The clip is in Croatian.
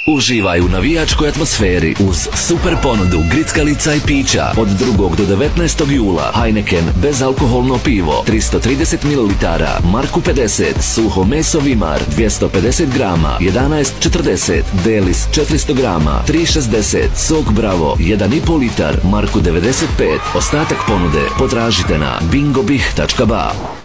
Uživaj u navijačkoj atmosferi uz super ponudu grickalica i pića. Od 2. do 19. jula Heineken bezalkoholno pivo 330 ml, Marku 50, suho meso Vimar 250 grama 11,40, Delis 400 grama 3,60, sok Bravo 1,5 litar Marku 95. Ostatak ponude potražite na bingobih.ba.